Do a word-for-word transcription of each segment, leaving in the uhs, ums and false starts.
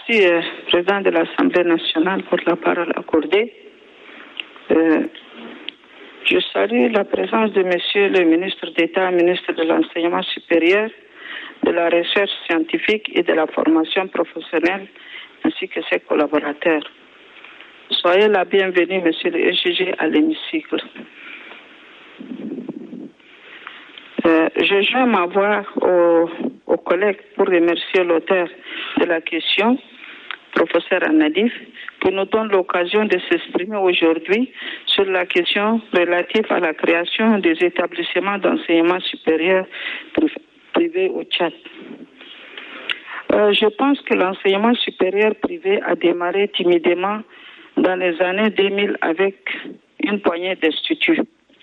Merci, euh, Président de l'Assemblée nationale, pour la parole accordée. Euh, je salue la présence de Monsieur le ministre d'État, ministre de l'Enseignement supérieur, de la Recherche scientifique et de la formation professionnelle, ainsi que ses collaborateurs. Soyez la bienvenue, Monsieur le E G G, à l'hémicycle. Euh, je joins ma voix aux, aux collègues pour remercier l'auteur de la question, professeur Anadif, qui nous donne l'occasion de s'exprimer aujourd'hui sur la question relative à la création des établissements d'enseignement supérieur privés au Tchad. Euh, je pense que l'enseignement supérieur privé a démarré timidement dans les années deux mille avec une poignée d'instituts.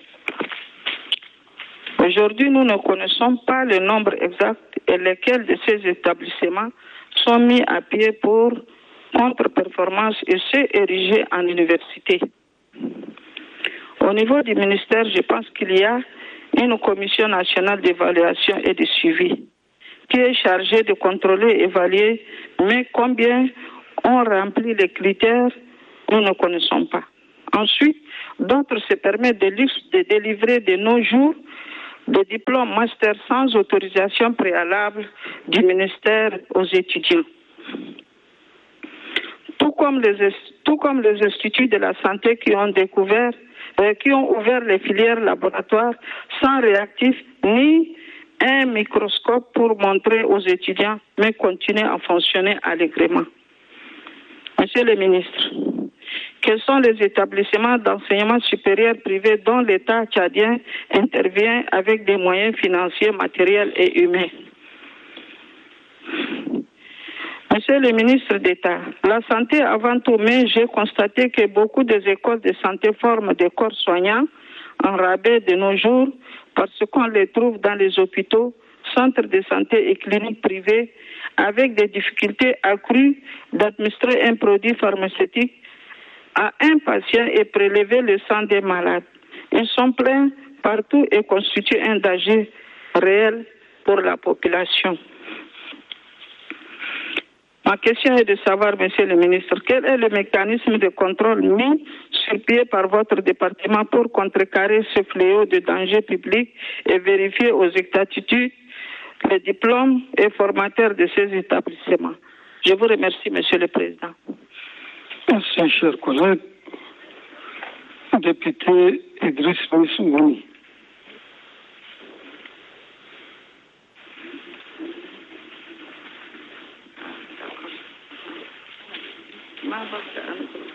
Aujourd'hui, nous ne connaissons pas le nombre exact et lesquels de ces établissements sont mis à pied pour contre-performance et ceux érigés en université. Au niveau du ministère, je pense qu'il y a une commission nationale d'évaluation et de suivi qui est chargée de contrôler et évaluer, mais combien ont rempli les critères, nous ne connaissons pas. Ensuite, d'autres se permettent de, de délivrer de nos jours des diplômes master sans autorisation préalable du ministère aux étudiants. Tout comme les, tout comme les instituts de la santé qui ont découvert, euh, qui ont ouvert les filières laboratoires sans réactifs ni un microscope pour montrer aux étudiants, mais continuent à fonctionner allègrement. Monsieur le ministre, quels sont les établissements d'enseignement supérieur privés dont l'État tchadien intervient avec des moyens financiers, matériels et humains? Monsieur le ministre d'État, la santé avant tout, mais j'ai constaté que beaucoup des écoles de santé forment des corps soignants en rabais de nos jours parce qu'on les trouve dans les hôpitaux, centres de santé et cliniques privées avec des difficultés accrues d'administrer un produit pharmaceutique à un patient et prélever le sang des malades. Ils sont pleins partout et constituent un danger réel pour la population. Ma question est de savoir, Monsieur le ministre, quel est le mécanisme de contrôle mis sur pied par votre département pour contrecarrer ce fléau de danger public et vérifier aux exactitudes les diplômes et formateurs de ces établissements? Je vous remercie, Monsieur le Président. Merci, cher collègue. Député Idriss Mouni. Ma